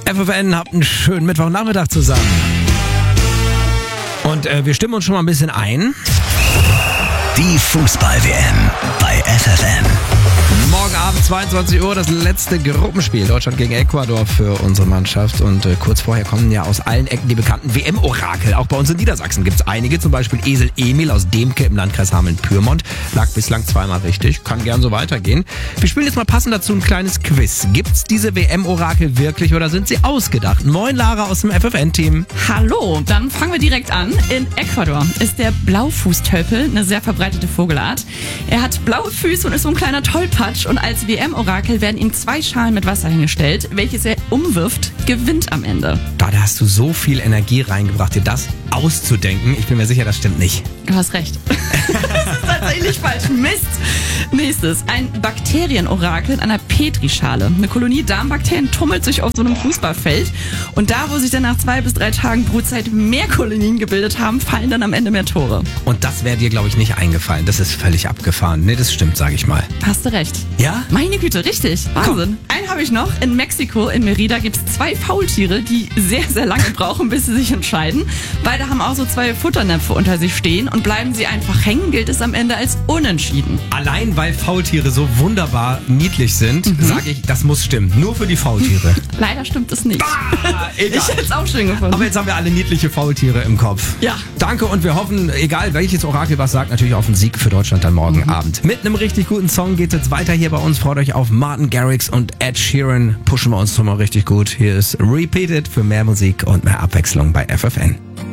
FFN, habt einen schönen Mittwochnachmittag zusammen. Und wir stimmen uns schon mal ein bisschen ein. Die Fußball-WM bei FFN. Morgen Abend 22 Uhr das letzte Gruppenspiel. Deutschland gegen Ecuador für unsere Mannschaft. Und kurz vorher kommen ja aus allen Ecken die bekannten WM-Orakel. Auch bei uns in Niedersachsen gibt es einige. Zum Beispiel Esel Emil aus Demke im Landkreis Hameln-Pyrmont. Lag bislang zweimal richtig. Kann gern so weitergehen. Wir spielen jetzt mal passend dazu ein kleines Quiz. Gibt's diese WM-Orakel wirklich oder sind sie ausgedacht? Moin Lara aus dem FFN-Team. Hallo, dann fangen wir direkt an. In Ecuador ist der Blaufußtölpel eine sehr verbreitete Vogelart. Er hat blaue Füße und ist so ein kleiner Tollpatsch. Und als WM-Orakel werden ihm 2 Schalen mit Wasser hingestellt. Welches er umwirft, gewinnt am Ende. Da hast du so viel Energie reingebracht, dir das auszudenken. Ich bin mir sicher, das stimmt nicht. Du hast recht. Das ist tatsächlich falsch. Mist. Nächstes. Ein Bakterienorakel in einer Petrischale. Eine Kolonie Darmbakterien tummelt sich auf so einem Fußballfeld. Und da, wo sich dann nach 2 bis 3 Tagen Brutzeit mehr Kolonien gebildet haben, fallen dann am Ende mehr Tore. Und das wäre dir, glaube ich, nicht eingefallen. Das ist völlig abgefahren. Nee, das stimmt, sage ich mal. Hast du recht. Ja? Meine Güte, richtig. Wahnsinn. Einen habe ich noch. In Mexiko, in Mérida, gibt es 2 Faultiere, die sehr, sehr lange brauchen, bis sie sich entscheiden. Beide haben auch so 2 Futternäpfe unter sich stehen und bleiben sie einfach hängen, gilt es am Ende als unentschieden. Allein weil Faultiere so wunderbar niedlich sind, sage ich, das muss stimmen. Nur für die Faultiere. Leider stimmt es nicht. Egal. Ich hätte es auch schön gefunden. Aber jetzt haben wir alle niedliche Faultiere im Kopf. Ja. Danke und wir hoffen, egal welches Orakel was sagt, natürlich auf einen Sieg für Deutschland dann morgen Abend. Mit einem richtig guten Song geht es jetzt weiter hier bei uns. Freut euch auf Martin Garrix und Ed Sheeran. Pushen wir uns schon mal richtig gut. Hier ist Repeated für mehr Musik und mehr Abwechslung bei FFN.